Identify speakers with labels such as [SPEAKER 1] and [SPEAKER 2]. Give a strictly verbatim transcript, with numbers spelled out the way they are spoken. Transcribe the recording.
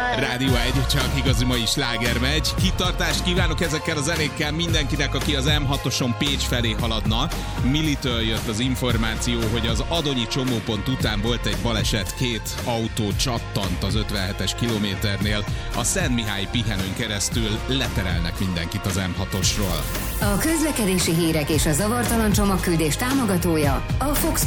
[SPEAKER 1] Rádió egy, csak igazi mai sláger megy. Kitartást kívánok ezekkel a zenékkel mindenkinek, aki az em hatoson Pécs felé haladna. Militől jött az információ, hogy az Adonyi csomópont után volt egy baleset, két autó csattant az ötvenhetes kilométernél. A Szent Mihály pihenőn keresztül leterelnek mindenkit az em hatosról.
[SPEAKER 2] A közlekedési hírek és a zavartalan csomagküldés támogatója a Fox